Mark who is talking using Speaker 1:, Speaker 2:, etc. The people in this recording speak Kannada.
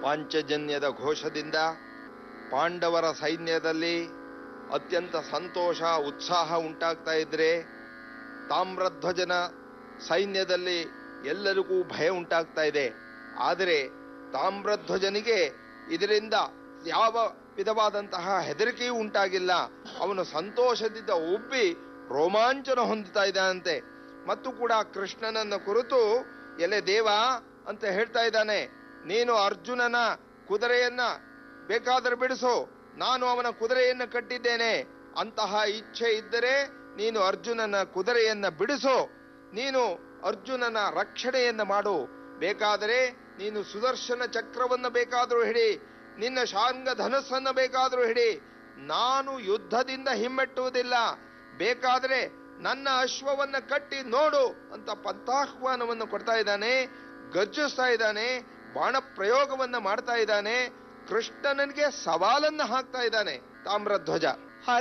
Speaker 1: ಪಾಂಚಜನ್ಯದ ಘೋಷದಿಂದ ಪಾಂಡವರ ಸೈನ್ಯದಲ್ಲಿ ಅತ್ಯಂತ ಸಂತೋಷ ಉತ್ಸಾಹ ಉಂಟಾಗ್ತಾ ಇದ್ರೆ, ತಾಮ್ರಧ್ವಜನ ಸೈನ್ಯದಲ್ಲಿ ಎಲ್ಲರಿಗೂ ಭಯ ಉಂಟಾಗ್ತಾ ಇದೆ. ಆದರೆ ತಾಮ್ರಧ್ವಜನಿಗೆ ಇದರಿಂದ ಯಾವ ವಿಧವಾದಂತಹ ಹೆದರಿಕೆಯೂ ಉಂಟಾಗಿಲ್ಲ. ಅವನು ಸಂತೋಷದಿಂದ ಉಬ್ಬಿ ರೋಮಾಂಚನ ಹೊಂದುತ್ತಾ ಇದ್ದಾನಂತೆ. ಮತ್ತು ಕೂಡ ಕೃಷ್ಣನನ್ನು ಕುರಿತು ಎಲೆ ದೇವ ಅಂತ ಹೇಳ್ತಾ ಇದ್ದಾನೆ, ನೀನು ಅರ್ಜುನನ ಕುದುರೆಯನ್ನ ಬೇಕಾದರೆ ಬಿಡಿಸು, ನಾನು ಅವನ ಕುದುರೆಯನ್ನು ಕಟ್ಟಿದ್ದೇನೆ. ಅಂತಹ ಇಚ್ಛೆ ಇದ್ದರೆ ನೀನು ಅರ್ಜುನನ ಕುದುರೆಯನ್ನ ಬಿಡಿಸು, ನೀನು ಅರ್ಜುನನ ರಕ್ಷಣೆಯನ್ನ ಮಾಡು. ಬೇಕಾದರೆ ನೀನು ಸುದರ್ಶನ ಚಕ್ರವನ್ನು ಬೇಕಾದರೂ ಹಿಡಿ, ನಿನ್ನ ಶಾಂಗ ಧನಸ್ಸನ್ನು ಬೇಕಾದರೂ ಹಿಡಿ, ನಾನು ಯುದ್ಧದಿಂದ ಹಿಮ್ಮೆಟ್ಟುವುದಿಲ್ಲ. ಬೇಕಾದರೆ ನನ್ನ ಅಶ್ವವನ್ನ ಕಟ್ಟಿ ನೋಡು ಅಂತ ಪಂಥಾಹ್ವಾನವನ್ನು ಕೊಡ್ತಾ ಇದ್ದಾನೆ, ಗರ್ಜಿಸ್ತಾ ಇದ್ದಾನೆ, ಬಾಣ ಪ್ರಯೋಗವನ್ನ ಮಾಡ್ತಾ ಇದ್ದಾನೆ, ಕೃಷ್ಣನಿಗೆ ಸವಾಲನ್ನ ಹಾಕ್ತಾ ಇದ್ದಾನೆ ತಾಮ್ರಧ್ವಜ.